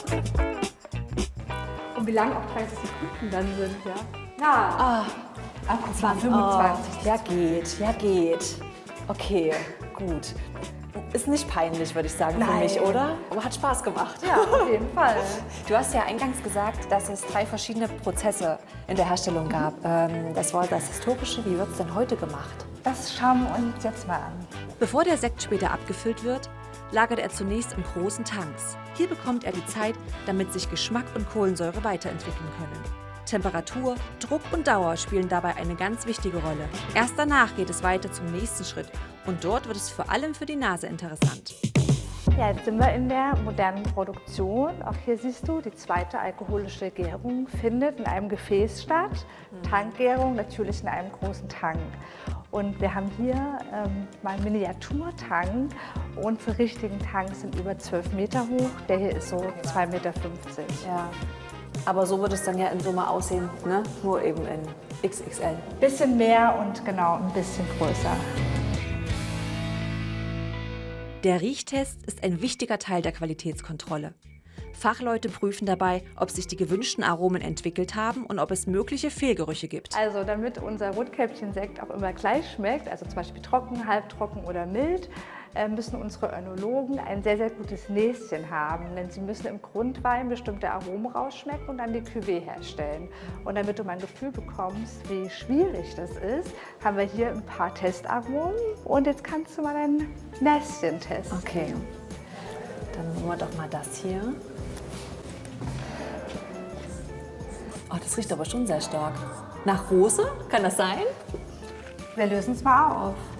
Und wie lang auch 30 Sekunden dann sind, ja? Ja. Ach, es waren 25. Ja, geht, ja, geht. Okay, gut. Ist nicht peinlich, würde ich sagen, für mich, oder? Aber hat Spaß gemacht. Ja, auf jeden Fall. Du hast ja eingangs gesagt, dass es 3 verschiedene Prozesse in der Herstellung gab. Das war das Historische. Wie wird es denn heute gemacht? Das schauen wir uns jetzt mal an. Bevor der Sekt später abgefüllt wird, lagert er zunächst in großen Tanks. Hier bekommt er die Zeit, damit sich Geschmack und Kohlensäure weiterentwickeln können. Temperatur, Druck und Dauer spielen dabei eine ganz wichtige Rolle. Erst danach geht es weiter zum nächsten Schritt und dort wird es vor allem für die Nase interessant. Ja, jetzt sind wir in der modernen Produktion. Auch hier siehst du, die zweite alkoholische Gärung findet in einem Gefäß statt. Tankgärung natürlich in einem großen Tank. Und wir haben hier mal einen Miniaturtank und für richtigen Tanks sind über 12 Meter hoch. Der hier ist so 2,50 Meter. Ja. Aber so wird es dann ja in Summe aussehen, ne? Nur eben in XXL. Bisschen mehr und genau ein bisschen größer. Der Riechtest ist ein wichtiger Teil der Qualitätskontrolle. Fachleute prüfen dabei, ob sich die gewünschten Aromen entwickelt haben und ob es mögliche Fehlgerüche gibt. Also damit unser Rotkäppchen-Sekt auch immer gleich schmeckt, also zum Beispiel trocken, halbtrocken oder mild, müssen unsere Önologen ein sehr, sehr gutes Näschen haben. Denn sie müssen im Grundwein bestimmte Aromen rausschmecken und dann die Cuvée herstellen. Und damit du mal ein Gefühl bekommst, wie schwierig das ist, haben wir hier ein paar Testaromen. Und jetzt kannst du mal ein Näschen testen. Okay, dann nehmen wir doch mal das hier. Oh, das riecht aber schon sehr stark. Nach Rose? Kann das sein? Wir lösen es mal auf.